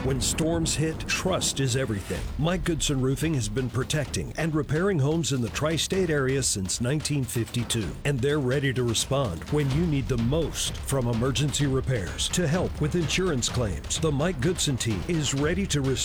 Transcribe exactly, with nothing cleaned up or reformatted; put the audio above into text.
When storms hit, trust is everything. Mike Goodson Roofing has been protecting and repairing homes in the tri-state area since nineteen fifty-two. And they're ready to respond when you need the most. From emergency repairs to help with insurance claims, the Mike Goodson team is ready to restore